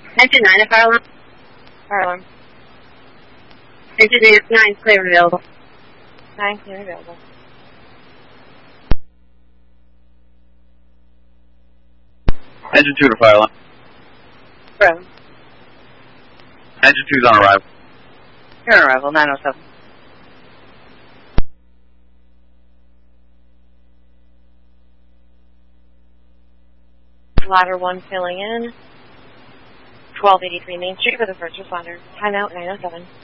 Engine 9 at fire alarm. Fire alarm. Engine 9 clear and available. 9 clear and available. Engine 2 to fire alarm. Room. Engine 2's on arrival. You're on arrival, 907. Ladder 1 filling in. 1283 Main Street for the first responder. Timeout 907.